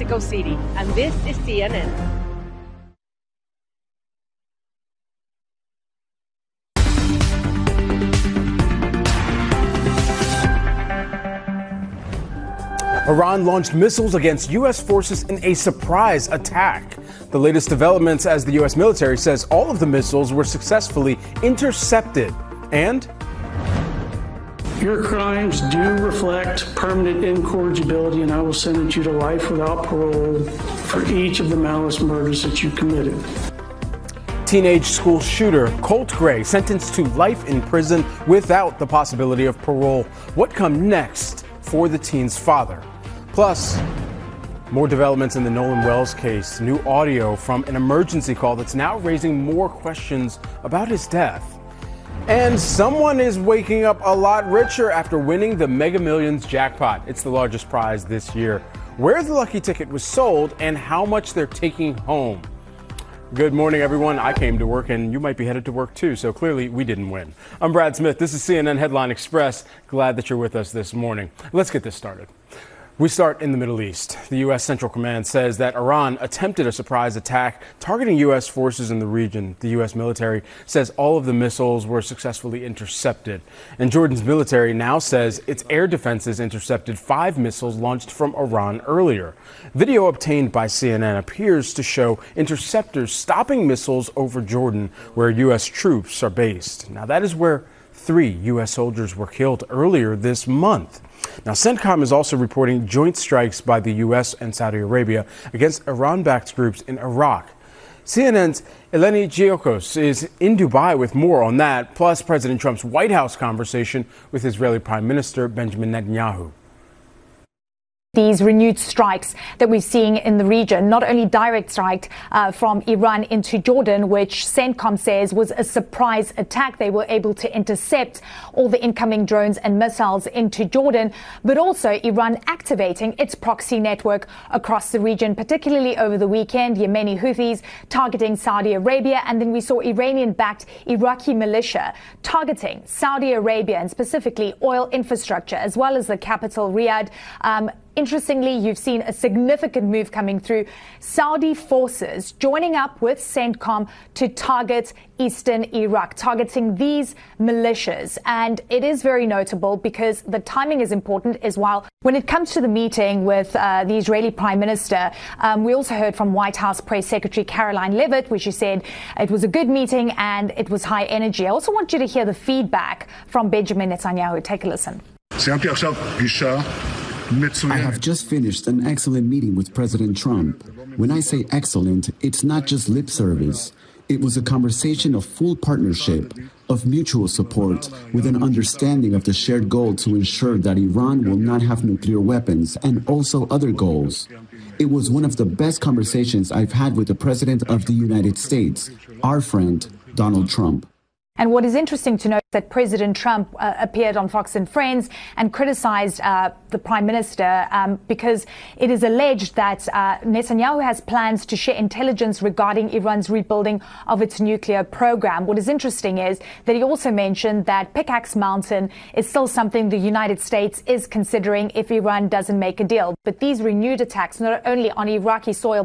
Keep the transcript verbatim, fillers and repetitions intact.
Mexico City, and this is C N N. Iran launched missiles against U S forces in a surprise attack. The latest developments as the U S military says all of the missiles were successfully intercepted. And your crimes do reflect permanent incorrigibility, and I will sentence you to life without parole for each of the malice murders that you committed. Teenage school shooter Colt Gray sentenced to life in prison without the possibility of parole. What comes next for the teen's father? Plus, more developments in the Nolan Wells case, new audio from an emergency call that's now raising more questions about his death. And someone is waking up a lot richer after winning the Mega Millions jackpot. It's the largest prize this year. Where the lucky ticket was sold and how much they're taking home. Good morning, everyone. I came to work, and you might be headed to work, too, so clearly we didn't win. I'm Brad Smith. This is C N N Headline Express. Glad that you're with us this morning. Let's get this started. We start in the Middle East. The U S Central Command says that Iran attempted a surprise attack targeting U S forces in the region. The U S military says all of the missiles were successfully intercepted. And Jordan's military now says its air defenses intercepted five missiles launched from Iran earlier. Video obtained by C N N appears to show interceptors stopping missiles over Jordan, where U S troops are based. Now, that is where three U S soldiers were killed earlier this month. Now, CENTCOM is also reporting joint strikes by the U S and Saudi Arabia against Iran-backed groups in Iraq. C N N's Eleni Giokos is in Dubai with more on that, plus President Trump's White House conversation with Israeli Prime Minister Benjamin Netanyahu. These renewed strikes that we're seeing in the region, not only direct strike uh, from Iran into Jordan, which CENTCOM says was a surprise attack. They were able to intercept all the incoming drones and missiles into Jordan, but also Iran activating its proxy network across the region, particularly over the weekend, Yemeni Houthis targeting Saudi Arabia. And then we saw Iranian-backed Iraqi militia targeting Saudi Arabia and specifically oil infrastructure, as well as the capital, Riyadh. Um, Interestingly, you've seen a significant move coming through. Saudi forces joining up with CENTCOM to target eastern Iraq, targeting these militias. And it is very notable because the timing is important as well. When it comes to the meeting with uh, the Israeli Prime Minister, um, we also heard from White House Press Secretary Caroline Leavitt, which she said it was a good meeting and it was high energy. I also want you to hear the feedback from Benjamin Netanyahu. Take a listen. I have just finished an excellent meeting with President Trump. When I say excellent, it's not just lip service. It was a conversation of full partnership, of mutual support, with an understanding of the shared goal to ensure that Iran will not have nuclear weapons and also other goals. It was one of the best conversations I've had with the President of the United States, our friend, Donald Trump. And what is interesting to note is that President Trump uh, appeared on Fox and Friends and criticized uh, the Prime Minister um, because it is alleged that uh, Netanyahu has plans to share intelligence regarding Iran's rebuilding of its nuclear program. What is interesting is that he also mentioned that Pickaxe Mountain is still something the United States is considering if Iran doesn't make a deal. But these renewed attacks, not only on Iraqi soil,